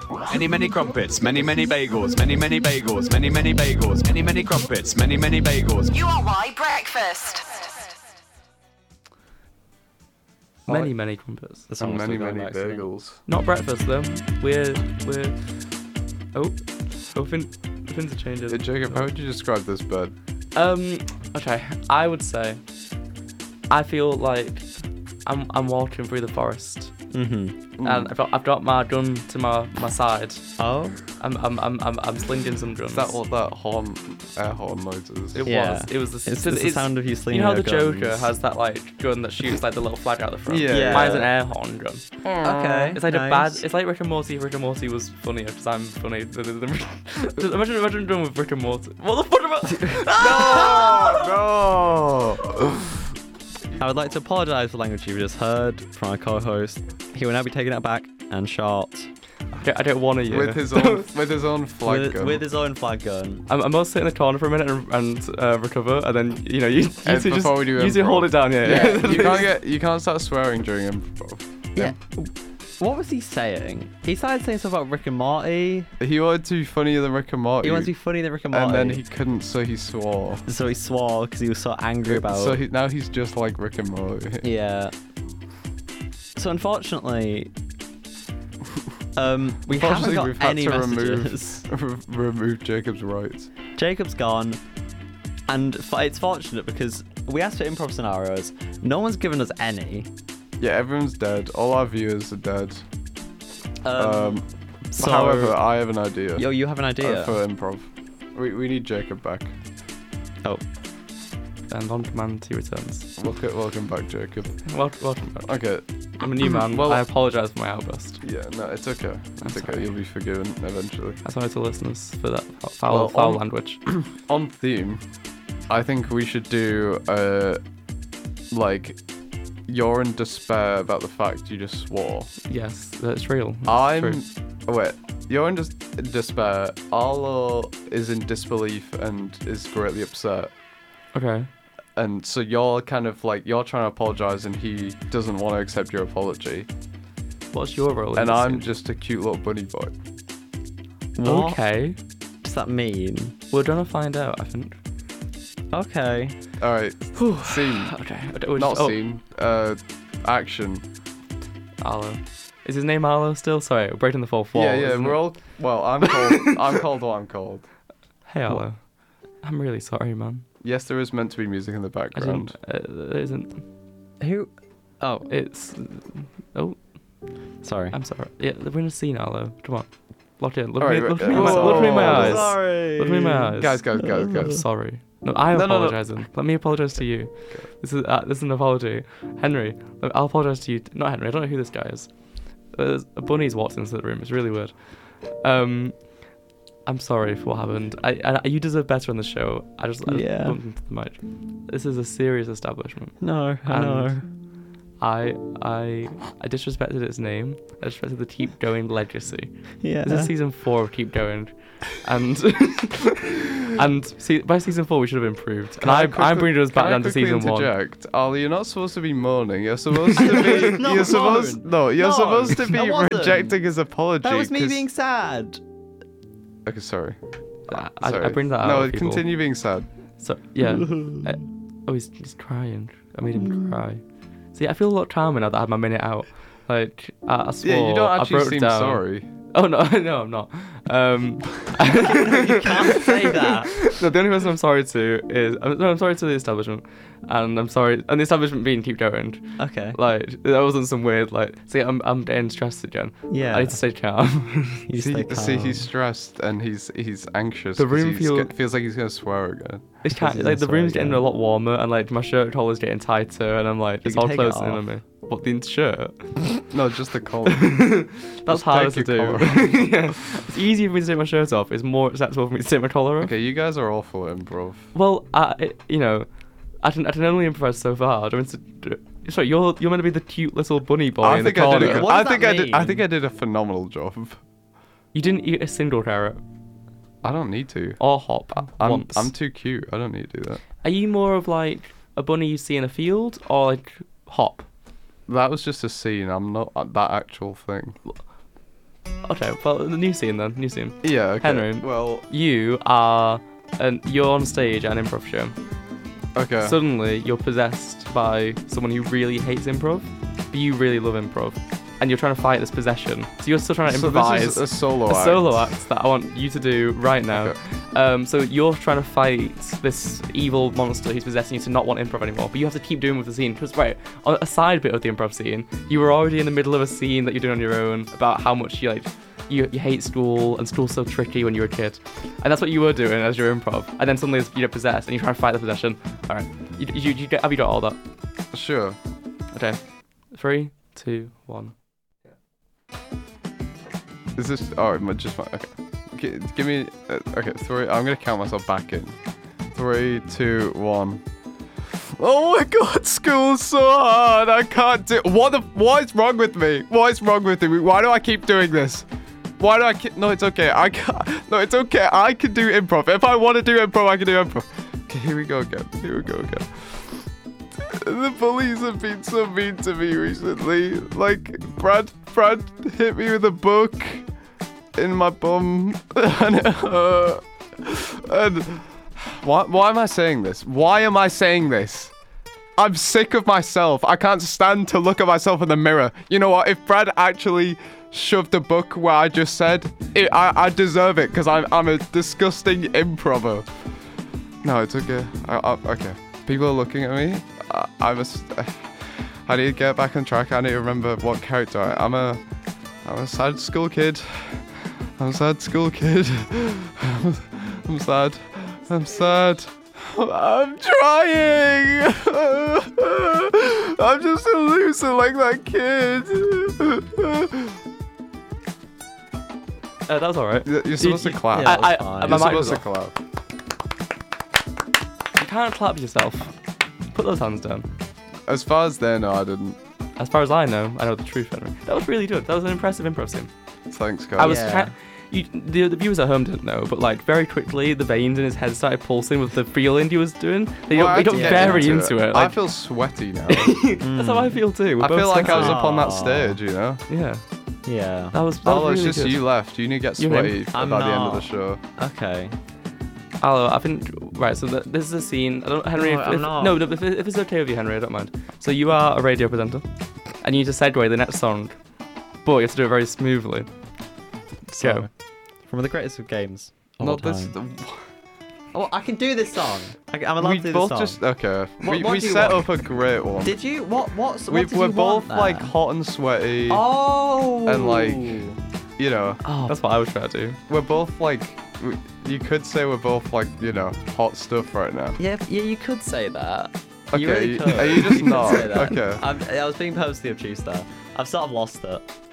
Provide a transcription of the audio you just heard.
Many crumpets, many bagels, many bagels, many bagels, many crumpets, many bagels. You are why breakfast. Many crumpets. That's And almost many going back to them. bagels. Not breakfast though. We're. Things are changing. Hey, Jacob, how would you describe this bed? Okay. I would say, I feel like I'm walking through the forest, Mm-hmm. and I've got my gun to my side. Oh? I'm slinging some guns. Is that what that air horn noise is? It Yeah. was. It was the. It's the sound of you slinging You know how the your Joker guns. has that like gun that shoots like the little flag out the front. Yeah. Mine's an air horn gun. Okay. It's like nice. It's like Rick and Morty. If Rick and Morty was funnier because I'm funny. Imagine doing with Rick and Morty. What the fuck am I? No! I would like to apologise for the language you've just heard from our co-host. He will now be taking it back and shot I don't want to. With his own flag gun. with his own flag gun. I'm gonna sit in the corner for a minute and recover, and then you And two before we do usually improv. hold it down. Yeah. You can't start swearing during improv. Yeah. What was he saying? He started saying stuff about Rick and Morty. He wanted to be funnier than Rick and Morty. He wanted to be funny than Rick and Morty. And then he couldn't, so he swore. So he swore because he was so angry about. So now he's just like Rick and Morty. Yeah. So unfortunately, we haven't Unfortunately, got we've had any to messages. remove Jacob's rights. Jacob's gone, and it's fortunate because we asked for improv scenarios. No one's given us any. Yeah, everyone's dead. All our viewers are dead. So, However, I have an idea. you have an idea. For improv. We need Jacob back. Oh, And on command, he returns. Welcome back, Jacob. Welcome back. Okay. I'm a new man. Well- I apologise for my outburst. Yeah, no, it's okay. It's okay. sorry. You'll be forgiven eventually. I'm sorry to listeners for that Well, foul on- language. On theme, I think we should do like you're in despair about the fact you just swore. Yes, that's real. That's I'm true. wait. You're in despair. Arlo is in disbelief and is greatly upset. Okay. And so you're kind of like you're trying to apologize and he doesn't want to accept your apology. What's your role? in And this I'm scene? just a cute little bunny boy. what Okay. does that mean? We're gonna find out, I think. Okay. All right. Scene. Okay. Not scene. Action. Arlo. Is his name Arlo still? Sorry, we're breaking the fourth wall. Yeah, yeah. isn't We're it? all. Well, I'm called. I'm called what I'm called. Hey, Arlo. I'm really sorry, man. Yes, there is meant to be music in the I background. didn't. There isn't. Who? Oh, It's. Oh, sorry. I'm sorry. Yeah, we're in a scene, Arlo. Come on. Lock in. Look All me, right, look right, me in my, whoa. look me in my eyes. Sorry. Look me in my eyes. Guys. I'm sorry. No, I'm No, no, no. apologizing. Let me apologize to you. This is an apology. Henry, look, I'll apologize to you. Not Henry. I don't know who this guy is. A bunny's walked into the room. It's really weird. I'm sorry for what happened. You deserve better on the show. I Yeah. bumped into the mic. This is a serious establishment. No, I know. I disrespected its name. I disrespected the Keep Going legacy. Yeah. This is season 4 of Keep Going, and by season 4 we should have improved. And I'm bringing us back down to season 1. interject? Ollie, you're not supposed to be mourning. You're supposed to be. Not you're supposed. moan. No, you're No, supposed to be I wasn't. rejecting his apology. That was me 'cause- being sad. Okay, sorry. I Sorry. bring that out. No, of people. continue being sad. So yeah. He's crying. I made him cry. See, I feel a lot calmer now that I had my minute out. Like I swore. Yeah, you don't I actually broke seem down. sorry. Oh no, no, I'm not. You can't say that. No, the only person I'm sorry to is I'm sorry to the establishment, and I'm sorry, and the establishment being Keep Going. Okay. Like that wasn't some weird like. See, I'm getting stressed again. Yeah. I need to stay calm. You See, stay see, calm. he's stressed and he's anxious. The 'cause room feels like he's gonna swear again. It's kind This like is the room's sorry, getting yeah. a lot warmer, and like my shirt collar's getting tighter, and I'm like You it's can all take it closing in off. on me. What, the shirt? No, just the collar. That's Just harder take to your do. collar Yeah. It's easier for me to take my shirt off. It's more acceptable for me to take my collar off. Okay, you guys are awful at improv. Well, I can only improvise so far. I mean, sorry, you're meant to be the cute little bunny boy I in the think I did. corner. What I does think that I did. I mean? think I did a phenomenal job. You didn't eat a single carrot I don't need to. or hop once. I'm too cute. I don't need to do that. Are you more of like a bunny you see in a field or like hop? That was just a scene. I'm not that actual thing. Okay, well, the new scene then. New scene. Yeah. Okay. Henry. Well. You're on stage at an improv show. Okay. Suddenly, you're possessed by someone who really hates improv, but you really love improv, and you're trying to fight this possession. So you're still trying to improvise. This is a solo act. Solo act that I want you to do right now. Okay. So you're trying to fight this evil monster who's possessing you to not want improv anymore, but you have to keep doing with the scene. Because right, on a side bit of the improv scene, you were already in the middle of a scene that you're doing on your own about how much you hate school and school's so tricky when you were a kid, and that's what you were doing as your improv. And then suddenly you get possessed and you try to fight the possession. All right, have you got all that? Sure. Okay, 3, 2, 1. Is this? Oh, just fine. Okay. Give me. Okay, 3. I'm gonna count myself back in. 3, 2, 1. Oh my God, school's so hard. I can't do. What is wrong with me? What is wrong with me? Why do I keep doing this? Why do I keep? No, it's okay. I can't. No, it's okay. I can do improv. If I want to do improv, I can do improv. Okay, here we go again. The bullies have been so mean to me recently. Like, Brad hit me with a book in my bum, and it hurt. And why am I saying this? Why am I saying this? I'm sick of myself. I can't stand to look at myself in the mirror. You know what? If Brad actually shoved a book where I just said, I deserve it because I'm a disgusting improver. No, it's okay. Okay. People are looking at me. I need to get back on track. I need to remember what character I'm a sad school kid. I'm a sad school kid. I'm sad. I'm sad. I'm trying. I'm just a loser like that kid. That was alright. You're supposed to clap. Yeah, You're supposed to clap. You can't clap yourself. Put those hands down. As far as they know, I didn't. As far as I know the truth, Henry. That was really good. That was an impressive improv scene. Thanks, guys. I was Yeah. the viewers at home didn't know, but like very quickly the veins in his head started pulsing with the feeling he was doing. They Well, I got had to get very into it. I Like, feel sweaty now. that's how I feel too. We're I both feel like I was sweaty. up on that Aw. stage, you know? Yeah, Yeah. that was Oh, really it's just good. you left. You need to get You sweaty I'm by the end of not. the show. Okay. Hello, I think right. So this is a scene. Henry. No, I'm not. No, if it's okay with you, Henry, I don't mind. So you are a radio presenter, and you need to segue the next song, but you have to do it very smoothly. So, Go. from the greatest of games. of No, all this. time. Oh, I can do this song. I'm allowed We to do both this song. just okay. What we do you set want? up a great one. Did you? What We're did you both want like there? hot and sweaty. Oh. And, like, You know, Oh. That's what I was trying to do. we're both like. You could say we're both like, you know, hot stuff right now. Yeah, you could say that. Okay, you really could. are you just could not? say that. Okay. I was being purposely obtuse there. I've sort of lost it.